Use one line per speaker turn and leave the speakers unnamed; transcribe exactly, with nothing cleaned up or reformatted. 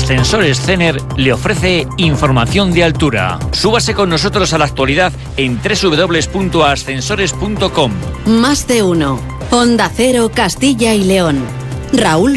Ascensores Cener le ofrece información de altura. Súbase con nosotros a la actualidad en doble u doble u doble u punto ascensores punto com.
Más de uno. Onda Cero, Castilla y León. Raúl